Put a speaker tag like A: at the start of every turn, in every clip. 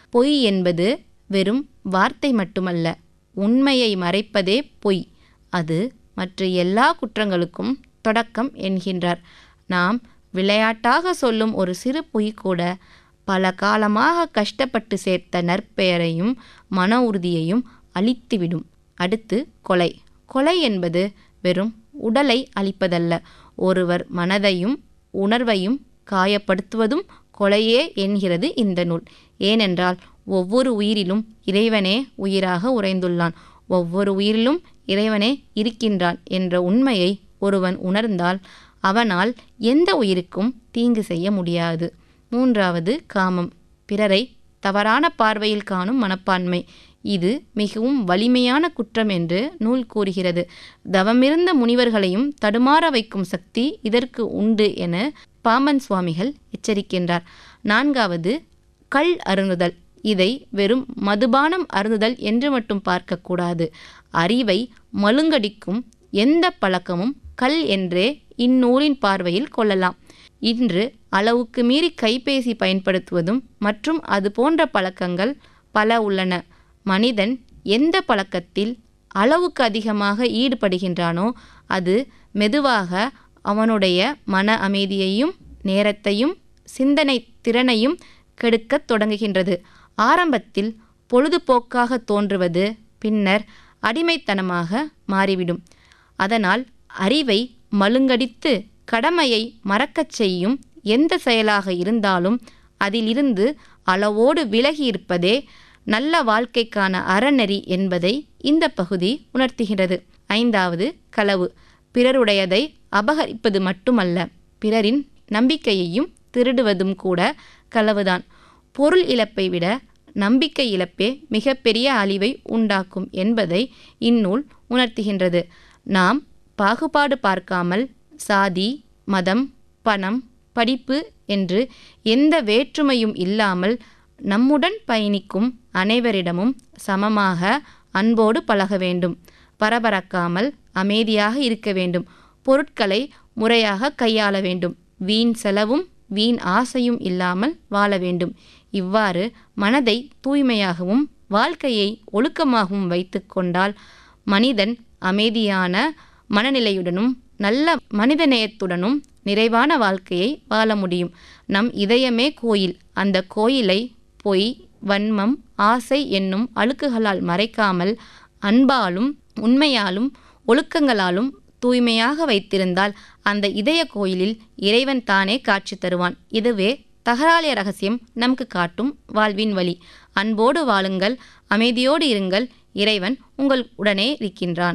A: பொய் என்பது வெறும் வார்த்தை மட்டுமல்ல, உண்மையை மறைப்பதே பொய். அது மற்ற எல்லா குற்றங்களுக்கும் தொடக்கம் என்கின்றார். நாம் விளையாட்டாக சொல்லும் ஒரு சிறு பொய் கூட பல காலமாக கஷ்டப்பட்டு சேர்த்த நற்பெயரையும் மன உறுதியையும் அழித்துவிடும். அடுத்து கொலை. கொலை என்பது வெறும் உடலை அழிப்பதல்ல, ஒருவர் மனதையும் உணர்வையும் காயப்படுத்துவதும் கொலையே என்கிறது இந்த நூல். ஏனென்றால் ஒவ்வொரு உயிரிலும் இறைவனே உயிராக உறைந்துள்ளான், ஒவ்வொரு உயிரிலும் இறைவனே இருக்கின்றான் என்ற உண்மையை ஒருவன் உணர்ந்தால் அவனால் எந்த உயிருக்கும் தீங்கு செய்ய முடியாது. மூன்றாவது காமம், பிறரை தவறான பார்வையில் காணும் மனப்பான்மை. இது மிகவும் வலிமையான குற்றம் என்று நூல் கூறுகிறது. தவமிருந்த முனிவர்களையும் தடுமாற வைக்கும் சக்தி இதற்கு உண்டு என பாம்பன் சுவாமிகள் எச்சரிக்கின்றார். நான்காவது கள் அருந்துதல். இதை வெறும் மதுபானம் அருந்துதல் என்று மட்டும் பார்க்கக்கூடாது. அறிவை மழுங்கடிக்கும் எந்த பழக்கமும் கள் என்றே இந்நூலின் பார்வையில் கொள்ளலாம். இன்று அளவுக்கு மீறி கைபேசி பயன்படுத்துவதும் மற்றும் அது போன்ற பழக்கங்கள் பல உள்ளன. மனிதன் எந்த பழக்கத்தில் அளவுக்கு அதிகமாக ஈடுபடுகின்றானோ அது மெதுவாக அவனுடைய மன அமைதியையும் நேரத்தையும் சிந்தனை திறனையும் கெடுக்கத் தொடங்குகின்றது. ஆரம்பத்தில் பொழுதுபோக்காக தோன்றுவது பின்னர் அடிமைத்தனமாக மாறிவிடும். அதனால் அறிவை மழுங்கடித்து கடமையை மறக்கச் செய்யும் எந்த செயலாக இருந்தாலும் அதிலிருந்து அளவோடு விலகி இருப்பதே நல்ல வாழ்க்கைக்கான அறநெறி என்பதை இந்த பகுதி உணர்த்துகிறது. ஐந்தாவது களவு. பிறருடையதை அபகரிப்பது மட்டுமல்ல, பிறரின் நம்பிக்கையையும் திருடுவதும் கூட களவுதான். பொருள் இழப்பை விட நம்பிக்கை இழப்பே மிகப்பெரிய அழிவை உண்டாக்கும் என்பதை இந்நூல் உணர்த்துகின்றது. நாம் பாகுபாடு பார்க்காமல் சாதி, மதம், பணம், படிப்பு என்று எந்த வேற்றுமையும் இல்லாமல் நம்முடன் பயணிக்கும் அனைவரிடமும் சமமாக அன்போடு பழக வேண்டும். பரபரக்காமல் அமைதியாக இருக்க வேண்டும். பொருட்களை முறையாக கையாள வேண்டும். வீண் செலவும் வீண் ஆசையும் இல்லாமல் வாழ வேண்டும். இவ்வாறு மனதை தூய்மையாகவும் வாழ்க்கையை ஒழுக்கமாகவும் வைத்து கொண்டால் மனிதன் அமைதியான மனநிலையுடனும் நல்ல மனிதநேயத்துடனும் நிறைவான வாழ்க்கையை வாழ முடியும். நம் இதயமே கோயில். அந்த கோயிலை பொய், வன்மம், ஆசை என்னும் அழுக்குகளால் மறைக்காமல் அன்பாலும் உண்மையாலும் ஒழுக்கங்களாலும் தூய்மையாக வைத்திருந்தால் அந்த இதய கோயிலில் இறைவன் தானே காட்சி தருவான். இதுவே தகராலய ரகசியம் நமக்கு காட்டும் வாழ்வின் வழி. அன்போடு வாழுங்கள், அமைதியோடு இருங்கள். இறைவன் உங்கள் உடனே இருக்கின்றான்.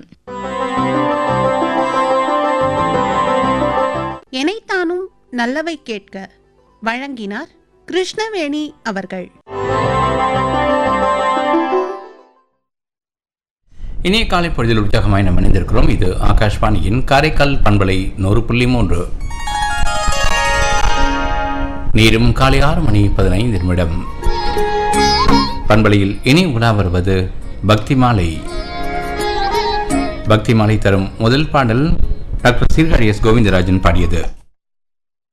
B: எனைத்தானும் நல்லவை கேட்க வழங்கினார் கிருஷ்ணவேணி அவர்கள்.
C: இனிய காலை பொழுதில் உற்சாகமாய் நாம் இணைந்திருக்கிறோம். இது ஆகாஷ்வாணியின் காரைக்கால் பண்பலை 100.3. நேரம் காலை 6:15. பண்பலையில் இனி உலா வருவது பக்தி மாலை. பக்தி மாலை தரும் முதல் பாடல் டாக்டர் சீர்காழி எஸ். கோவிந்தராஜன் பாடியது.